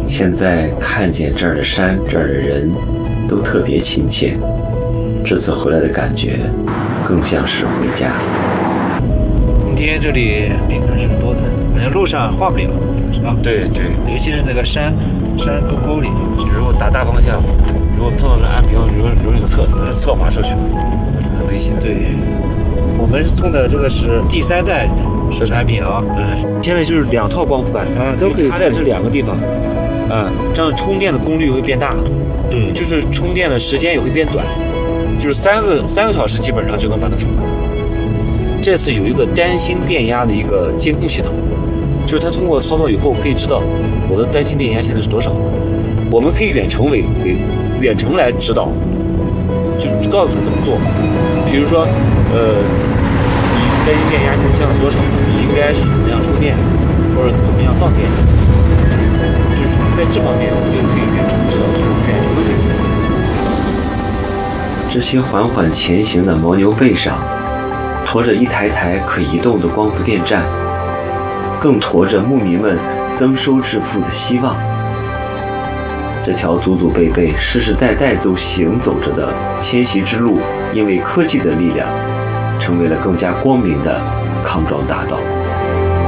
现在看见这儿的山，这儿的人，都特别亲切。这次回来的感觉，更像是回家。 冬天这里病还是多的，好像路上画不了，是吧？ 对对， 尤其是那个山沟沟里， 如果打大方向，如果碰到岸边，容易侧滑出去，很危险。 对，我们送的这个是第3代产品啊。 现在就是2套光伏板啊，都可以插在这2个地方，这样充电的功率会变大，就是充电的时间也会变短，就是3个小时基本上就能把它充满。这次有一个单芯电压的一个监控系统，就是它通过操作以后可以知道我的单芯电压现在是多少，我们可以远程来指导，就是告诉他怎么做。比如说，你单芯电压现在降了多少，你应该是怎么样充电，或者怎么样放电，就是在这方面我就可以远程指导，就是远程的可以。 这些缓缓前行的牦牛背上，驮着一台台可移动的光伏电站，更驮着牧民们增收致富的希望。这条祖祖辈辈、世世代代都行走着的迁徙之路，因为科技的力量，成为了更加光明的康庄大道。